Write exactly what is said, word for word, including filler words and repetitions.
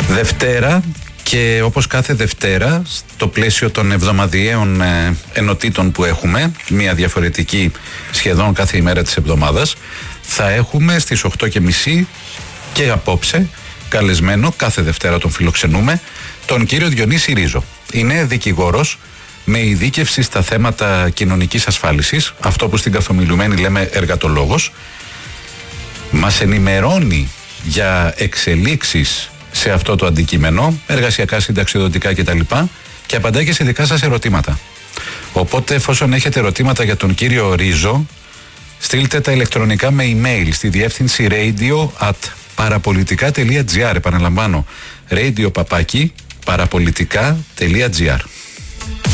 Δευτέρα, και όπως κάθε Δευτέρα, στο πλαίσιο των εβδομαδιαίων ε, ενωτήτων που έχουμε, μία διαφορετική σχεδόν κάθε ημέρα της εβδομάδας, θα έχουμε στις οκτώ και μισή και απόψε καλεσμένο, κάθε Δευτέρα τον φιλοξενούμε, τον κύριο Διονύση Ρίζο. Είναι δικηγόρος με ειδίκευση στα θέματα κοινωνικής ασφάλισης, αυτό που στην καθομιλουμένη λέμε εργατολόγος. Μας ενημερώνει για εξελίξεις σε αυτό το αντικείμενο, εργασιακά, συνταξιοδοτικά κτλ. Και απαντάει και σε δικά σας ερωτήματα. Οπότε, εφόσον έχετε ερωτήματα για τον κύριο Ρίζο, στείλτε τα ηλεκτρονικά με email στη διεύθυνση radio at parapolitica.gr. Επαναλαμβάνω, radio παπάκι parapolitica.gr.